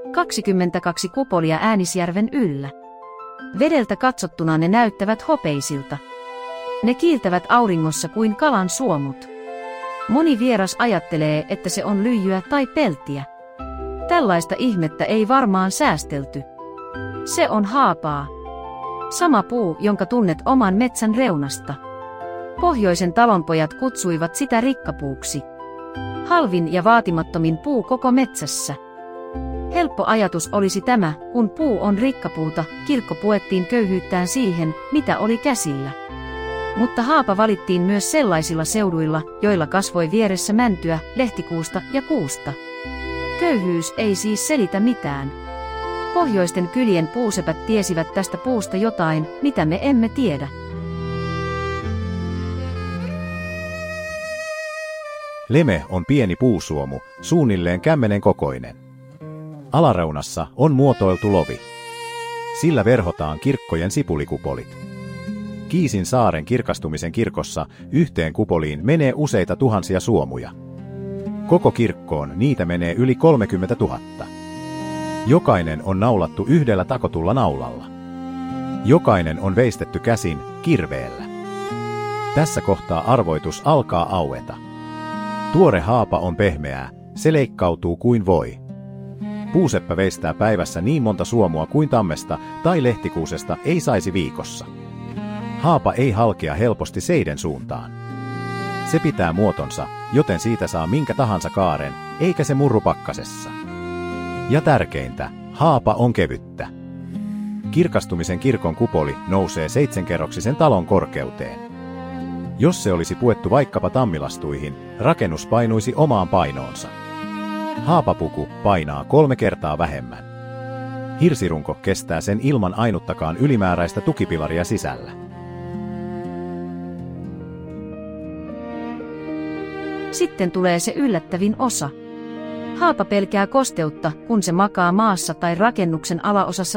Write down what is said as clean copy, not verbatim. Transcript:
22 kupolia Äänisjärven yllä. Vedeltä katsottuna ne näyttävät hopeisilta. Ne kiiltävät auringossa kuin kalan suomut. Moni vieras ajattelee, että se on lyijyä tai peltiä. Tällaista ihmettä ei varmaan säästelty. Se on haapaa. Sama puu, jonka tunnet oman metsän reunasta. Pohjoisen talonpojat kutsuivat sitä rikkapuuksi. Halvin ja vaatimattomin puu koko metsässä. Helppo ajatus olisi tämä, kun puu on rikkapuuta, kirkko puettiin köyhyyttään siihen, mitä oli käsillä. Mutta haapa valittiin myös sellaisilla seuduilla, joilla kasvoi vieressä mäntyä, lehtikuusta ja kuusta. Köyhyys ei siis selitä mitään. Pohjoisten kylien puusepät tiesivät tästä puusta jotain, mitä me emme tiedä. Leme on pieni puusuomu, suunnilleen kämmenen kokoinen. Alareunassa on muotoiltu lovi. Sillä verhotaan kirkkojen sipulikupolit. Kiisin saaren kirkastumisen kirkossa yhteen kupoliin menee useita tuhansia suomuja. Koko kirkkoon niitä menee yli 30 000. Jokainen on naulattu yhdellä takotulla naulalla. Jokainen on veistetty käsin kirveellä. Tässä kohtaa arvoitus alkaa aueta. Tuore haapa on pehmeää, se leikkautuu kuin voi. Puuseppä veistää päivässä niin monta suomua kuin tammesta tai lehtikuusesta ei saisi viikossa. Haapa ei halkea helposti seiden suuntaan. Se pitää muotonsa, joten siitä saa minkä tahansa kaaren, eikä se murru pakkasessa. Ja tärkeintä, haapa on kevyttä. Kirkastumisen kirkon kupoli nousee 7-kerroksisen talon korkeuteen. Jos se olisi puettu vaikkapa tammilastuihin, rakennus painuisi omaan painoonsa. Haapapuku painaa 3 kertaa vähemmän. Hirsirunko kestää sen ilman ainuttakaan ylimääräistä tukipilaria sisällä. Sitten tulee se yllättävin osa. Haapa pelkää kosteutta, kun se makaa maassa tai rakennuksen alaosassa